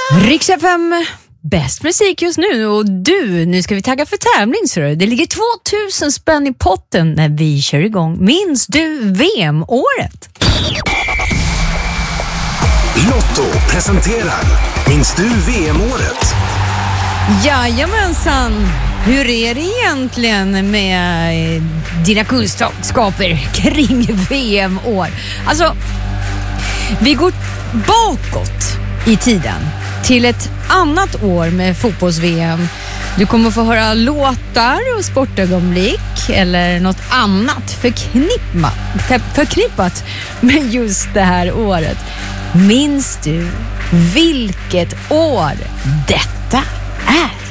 Rix FM, bäst musik just nu. Och nu ska vi tagga för tävling, så det ligger 2000 spänn i potten när vi kör igång. Minns du VM-året? Lotto presenterar Minns du VM-året? Jajamensan. Hur är det egentligen med dina kunskaper kring VM-år? Alltså, vi går bakåt i tiden till ett annat år med fotbolls-VM. Du kommer få höra låtar och sportögonblick eller något annat förknippat med just det här året. Minns du vilket år detta är?